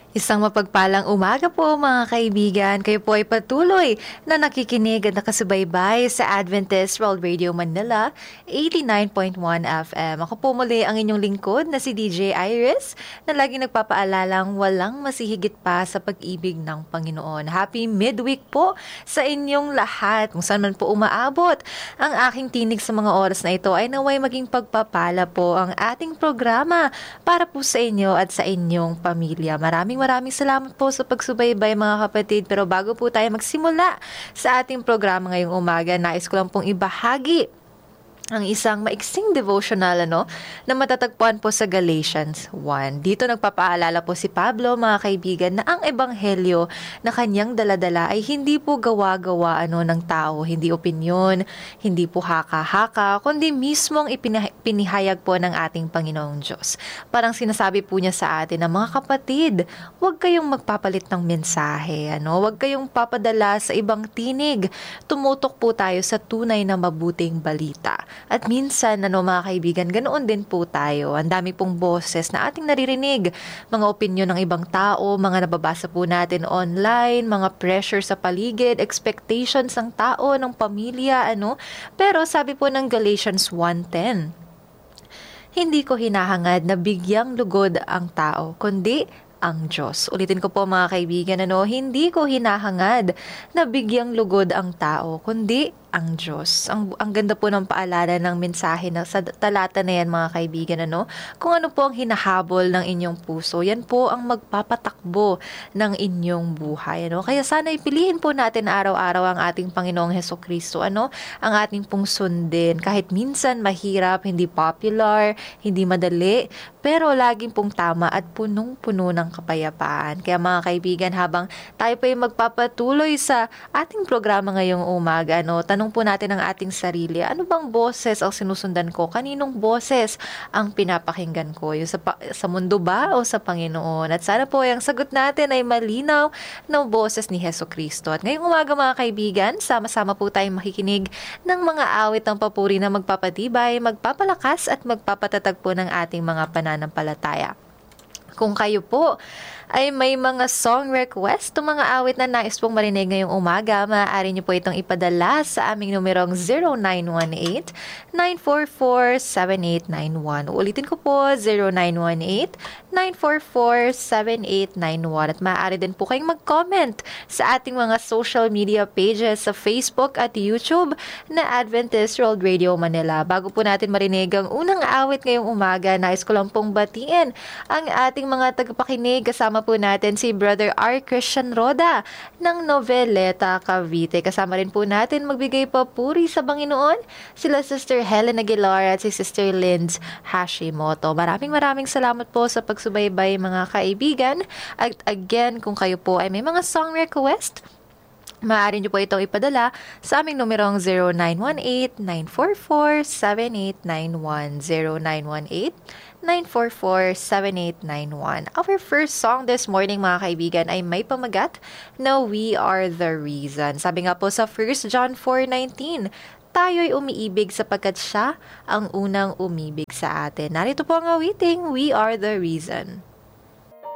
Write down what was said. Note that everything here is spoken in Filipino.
Isang mapagpalang umaga po mga kaibigan. Kayo po ay patuloy na nakikinig at nakasubaybay sa Adventist World Radio Manila 89.1 FM. Ako po muli ang inyong lingkod na si DJ Iris na laging nagpapaalalang walang masihigit pa sa pag-ibig ng Panginoon. Happy midweek po sa inyong lahat. Kung saan man po umaabot ang aking tinig sa mga oras na ito ay naway maging pagpapala po ang ating programa para po sa inyo at sa inyong pamilya. Maraming salamat po sa pagsubaybay mga kapatid. Pero bago po tayo magsimula sa ating programa ngayong umaga, nais ko lang pong ibahagi ang isang maiksing devotional na matatagpuan po sa Galatians 1. Dito nagpapaalala po si Pablo, mga kaibigan, na ang ebanghelyo na kanyang daladala ay hindi po gawa-gawa ng tao, hindi opinyon, hindi po haka-haka, kundi mismong pinihayag po ng ating Panginoong Diyos. Parang sinasabi po niya sa atin na mga kapatid, huwag kayong magpapalit ng mensahe, huwag kayong papadala sa ibang tinig. Tumutok po tayo sa tunay na mabuting balita. At minsan, mga kaibigan, ganoon din po tayo. Ang dami pong boses na ating naririnig. Mga opinyon ng ibang tao, mga nababasa po natin online, mga pressure sa paligid, expectations ng tao, ng pamilya, Pero sabi po ng Galatians 1:10, hindi ko hinahangad na bigyang lugod ang tao, kundi ang Diyos. Ulitin ko po mga kaibigan, hindi ko hinahangad na bigyang lugod ang tao, kundi ang Diyos. Ang ganda po ng paalala ng mensahe na sa talata na yan mga kaibigan, kung ano po ang hinahabol ng inyong puso, yan po ang magpapatakbo ng inyong buhay, Kaya sana ipiliin po natin araw-araw ang ating Panginoong Hesukristo, ang ating pong sundin. Kahit minsan mahirap, hindi popular, hindi madali, pero laging pong tama at punong-puno ng kapayapaan. Kaya mga kaibigan, habang tayo po ay magpapatuloy sa ating programa ngayong umaga, tanong po natin ang ating sarili, ano bang boses ang sinusundan ko? Kaninong boses ang pinapakinggan ko? Yung sa mundo ba o sa Panginoon? At sana po ang sagot natin ay malinaw na boses ni Hesukristo. At ngayong umaga mga kaibigan, sama-sama po tayong makikinig ng mga awit ng papuri na magpapatibay, magpapalakas at magpapatatag po ng ating mga pananampalataya. Kung kayo po ay may mga song request o mga awit na nais pong marinig ngayong umaga, maaari niyo po itong ipadala sa aming numerong 0918-944-7891. Ulitin ko po, 0918-944-7891. At maaari din po kayong mag-comment sa ating mga social media pages sa Facebook at YouTube na Adventist World Radio Manila. Bago po natin marinig ang unang awit ngayong umaga, nais ko lang pong batiin ang ating mga tagapakinig. Kasama po natin si Brother R. Christian Roda ng Noveleta, Cavite. Kasama rin po natin magbigay papuri sa Panginoon sila Sister Helen Aguilar at si Sister Linz Hashimoto. Maraming salamat po sa pagsubaybay mga kaibigan. At again, kung kayo po ay may mga song request, maaari niyo po itong ipadala sa aming numerong 0918-944-7891. 0918-944-7891. Our first song this morning mga kaibigan ay may pamagat na We Are the Reason. Sabi nga po sa 1 John 4:19, tayo'y umiibig sapagkat siya ang unang umibig sa atin. Narito po ang awiting We Are the Reason.